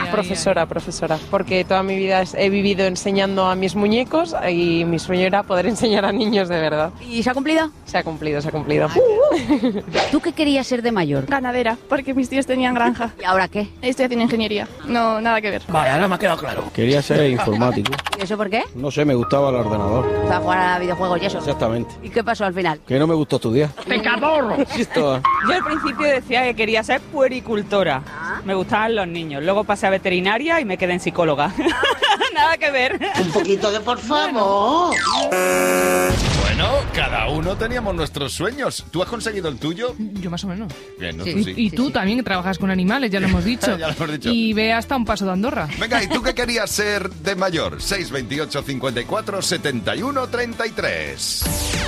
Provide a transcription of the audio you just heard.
profesora, porque toda mi vida he vivido enseñando a mis muñecos y mi sueño era poder enseñar a niños de verdad. ¿Y se ha cumplido? Se ha cumplido. ¿Tú qué querías ser de mayor? Ganadera, porque mis tíos tenían granja. ¿Y ahora qué? Estoy haciendo ingeniería. No, nada que ver. Vale, ahora me ha quedado claro. Quería ser informático. ¿Y eso por qué? No sé, me gustaba el ordenador. Para jugar a videojuegos y eso. Exactamente. ¿Y qué pasó al final? Que no me gustó estudiar. ¡Pecador! Listo. Yo al principio decía que quería ser puericultora. Me gustaban los niños. Luego pasé a veterinaria y me quedé en psicóloga. Nada que ver. Un poquito de por favor. Bueno, cada uno teníamos nuestros sueños. ¿Tú has conseguido el tuyo? Yo más o menos. Bien, ¿no? Sí. Tú sí. Y tú también, que trabajas con animales, ya lo hemos dicho. Ya lo hemos dicho. Y ve hasta un paso de Andorra. Venga, ¿y tú qué querías ser de mayor? 628 54 71 33.